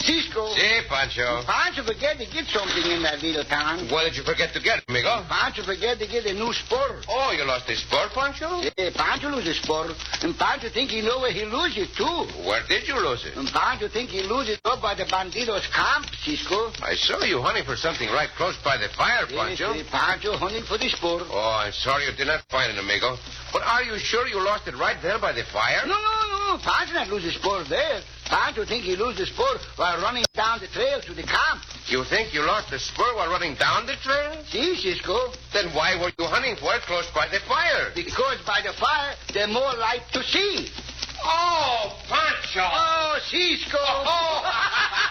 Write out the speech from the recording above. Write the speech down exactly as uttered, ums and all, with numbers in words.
Cisco. Si, Pancho. Pancho forget to get something in that little town. What did you forget to get, amigo? Pancho forget to get a new spur. Oh, you lost a spur, Pancho? Yeah, Pancho lose a spur. And Pancho think he know where he lose it, too. Where did you lose it? And Pancho think he lose it up by the bandidos' camp, Cisco. I saw you hunting for something right close by the fire, Pancho. Yes, Pancho hunting for the spur. Oh, I'm sorry you did not find it, amigo. But are you sure you lost it right there by the fire? No, no, no. Pancho not lose the spur there. Pancho think he lose the spur while running down the trail to the camp. You think you lost the spur while running down the trail? See, Cisco. Then why were you hunting for it close by the fire? Because by the fire, there's more light to see. Oh, Pancho! Oh, Cisco. Oh.